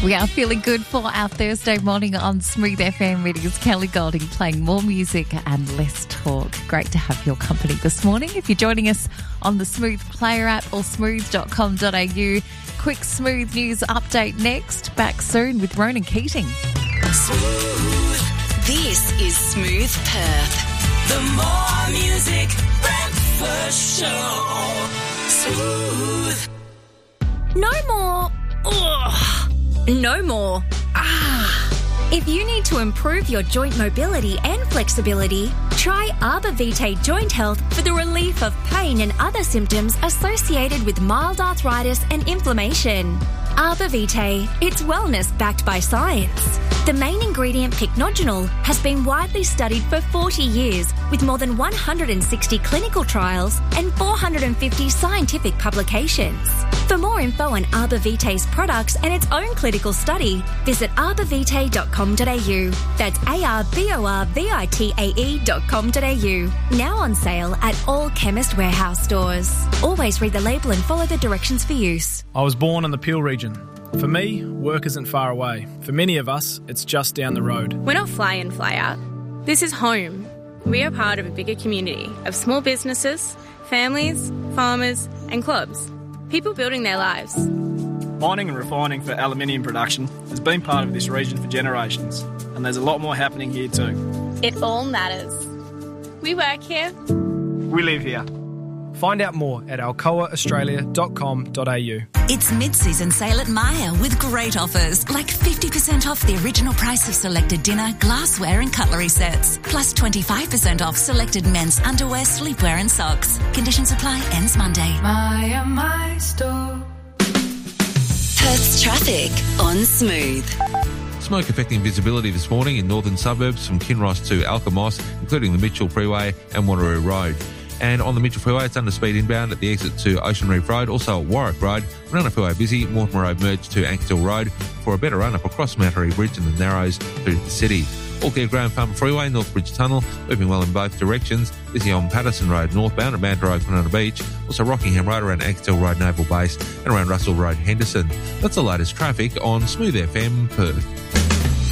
We are feeling good for our Thursday morning on Smooth FM. It is Kelly Golding playing more music and less talk. Great to have your company this morning. If you're joining us on the Smooth Player app or smooth.com.au, quick Smooth news update next. Back soon with Ronan Keating. Smooth. This is Smooth Perth. The More Music Breakfast Show. Smooth. No more. Ugh. No more. If you need to improve your joint mobility and flexibility, try Arbor Vitae Joint Health for the relief of pain and other symptoms associated with mild arthritis and inflammation. Arbor Vitae, it's wellness backed by science. The main ingredient, pycnogenol, has been widely studied for 40 years with more than 160 clinical trials and 450 scientific publications. For more info on Arbor Vitae's products and its own clinical study, visit arborvitae.com.au. That's arborvitae.com.au. Now on sale at all Chemist Warehouse stores. Always read the label and follow the directions for use. I was born in the Peel region. For me, work isn't far away. For many of us, it's just down the road. We're not fly in, fly out. This is home. We are part of a bigger community of small businesses, families, farmers and clubs. People building their lives. Mining and refining for aluminium production has been part of this region for generations, and there's a lot more happening here too. It all matters. We work here. We live here. Find out more at alcoaaustralia.com.au. It's mid-season sale at Myer with great offers, like 50% off the original price of selected dinner, glassware and cutlery sets, plus 25% off selected men's underwear, sleepwear and socks. Conditions apply. Ends Monday. Myer, my store. Perth's traffic on Smooth. Smoke affecting visibility this morning in northern suburbs from Kinross to Alkimos, including the Mitchell Freeway and Wanneroo Road. And on the Mitchell Freeway, it's under speed inbound at the exit to Ocean Reef Road, also at Warwick Road. Runner Freeway busy, Mortimer Road merged to Ankerstill Road for a better run-up across Mattery Bridge and the Narrows through the city. Allcare Graham Farm Freeway, Northbridge Tunnel, moving well in both directions. Busy on Patterson Road northbound at Manta Road, Banana Beach. Also Rockingham Road around Ankerstill Road, Naval Base, and around Russell Road, Henderson. That's the latest traffic on Smooth FM Perth.